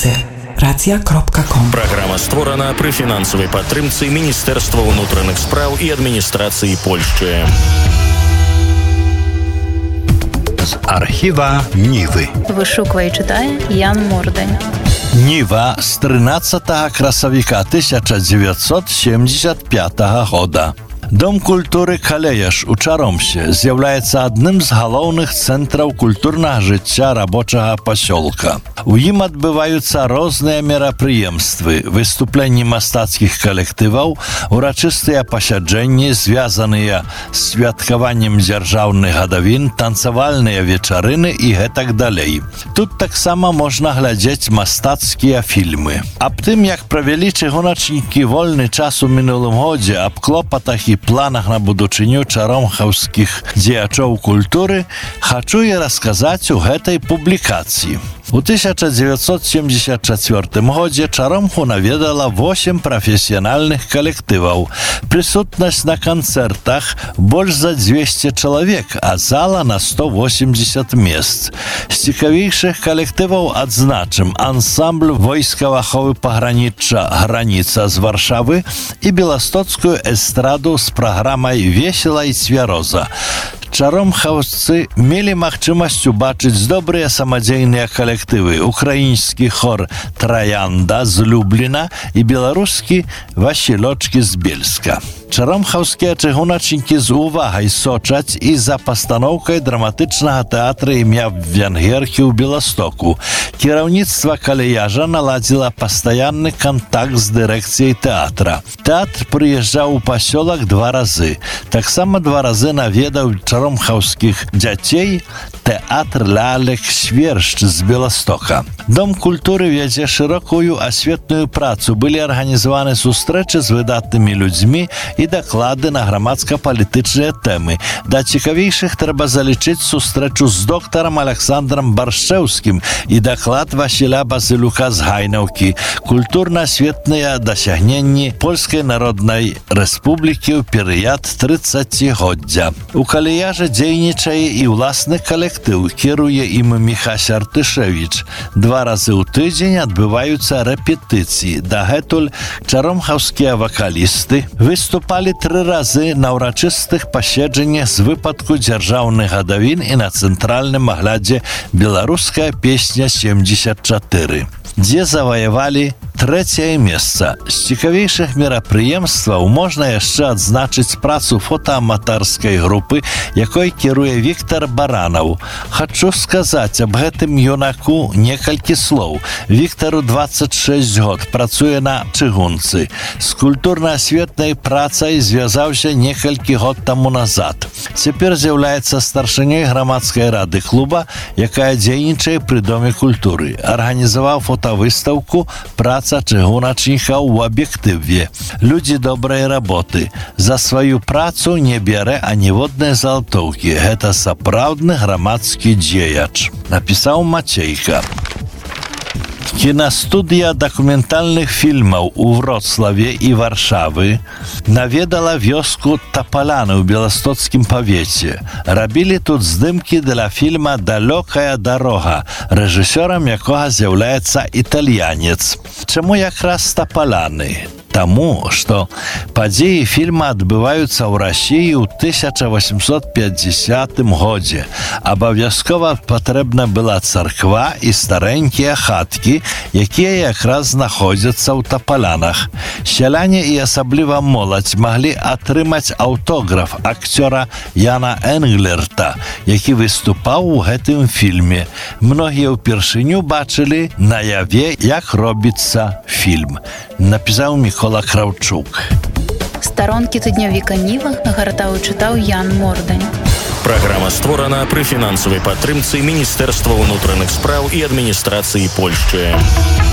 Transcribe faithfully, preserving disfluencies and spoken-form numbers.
рацыя. рацыя кропка ком. Праграма створана пры фінансавай падтрымцы Міністэрства ўнутраных спраў і адміністрацыі Польшчы. З архіва Нівы. Вышуквае і чытае Ян Мордань. Ніва з трынаццатага красавіка тысяча дзевяцьсот семьдесят пятага года. Дом культуры «Калеяш» у Чаромсе з'яўляецца адным з галоўных цэнтраў культурнага жыцця рабочага пасёлка. У ім адбываюцца розныя мерапрыемствы, выступленні мастацкіх калектываў, урачыстыя пасяджэнні, звязаныя з святкаваннем дзяржаўных гадавін, танцавальныя вечарыны і гэтак далей. Тут таксама можна глядзець мастацкія фільмы. Аб тым, як правялі чыгуначнікі вольны час у мінулым годзе, аб клопатах і планах на будучыню чаромхаўскіх дзеячоў культуры, хачу я расказаць у гэтай публікацыі. У тысяча дзевяцьсот семьдесят чацвёртым годзе Чаромху наведала восем прафесіянальных калектываў. Прысутнасць на канцэртах больш за дзвесце чалавек, а зала на сто восемьдесят мест. З цікавейшых калектываў адзначым ансамбль войскаў аховы пагранічча «Граніца» з Варшавы і беластоцкую эстраду з праграмай «Весела і цвяроза». Чаромхаўцы мелі магчымасць убачыць добрыя самадзейныя калектывы, украінскі хор «Траянда» з Любліна і беларускі «Васілочкі» з Бельска. Чаромхаўскія чыгуначнікі з увагай сочаць і за пастаноўкай драматычнага тэатра імя Венгеркі ў Беластоку. Кіраўніцтва «Калеяжа» наладзіла пастаянны кантакт з дырэкцыяй тэатра. Тэатр прыязджаў у пасёлак два разы. Таксама два разы наведаў чаромхаўскіх дзяцей тэатр лялек «Свершч» з Беластока. Дом культуры вядзе шырокую асветную працу. Былі арганізаваны сустрэчы з выдатнымі людзьмі і даклады на грамадска-палітычныя тэмы. Да цікавейшых трэба залічыць сустрэчу з доктарам Александрам Баршчэўскім і даклад Васіля Базылюка з Гайнаўкі. Культурна-асветныя дасягненні Польскай Народнай Рэспублікі ў перыяд трыццацігоддзя. У «Калеяжа» дзейнічае і ўласны калектыў, кіруе ім Міхась Артышевіч. Два разы ў тыдзень адбываюцца рэпетыцыі. Дагэтуль чаромхаўскія вакалісты выступалі тры разы на ўрачыстых паседжаннях з выпадку дзяржаўных гадавін і на цэнтральным аглядзе «Беларуская песня семьдесят чатыры», дзе заваявалі трэцяе месца. З цікавейшых мерапрыемстваў можна яшчэ адзначыць працу фотааматарскай групы, якой кіруе Віктор Баранаў. Хачу сказаць аб гэтым юнаку некалькі слоў. Віктару двадцать шесть год, працуе на чыгунцы. З культурна-асветнай працай звязаўся некалькі год таму назад. Цяпер з'яўляецца старшынёй грамадскай рады клуба, якая дзейнічае пры Доме культуры. Арганізаваў фотавыстаўку «Праца чыгуначніка ў аб'ектыве». Людзі добрай работы. За сваю працу не бярэ аніводнай залтоўкі. Гэта сапраўдны грамадскі дзеяч, напісаў Мацейка. Кінастудыя дакументальных фільмаў у Вроцлаве і Варшавы наведала вёску Тапаляны ў беластоцкім павеце. Рабілі тут здымкі для фільма «Далёкая дарога», рэжысёрам якога з'яўляецца італьянец. Чаму якраз Тапаляны? Таму, што падзеі фільма адбываюцца ў Расіі ў тысяча восемьсот пятьдесятым годзе. Абавязкова патрэбна была царква і старэнькія хаткі, якія якраз знаходзяцца ў Тапалянах. Сяляне і асабліва моладзь маглі атрымаць аўтограф акцёра Яна Энглерта, які выступаў у гэтым фільме. Многія ўпершыню бачылі наяве, як робіцца фільм, напісаў Мікола Кравчук. Старонкі тыднёвіка Ніва гартаў і чытаў Ян Мордань. Праграма створана пры фінансавай падтрымцы Міністэрства ўнутраных спраў і адміністрацыі Польшчы.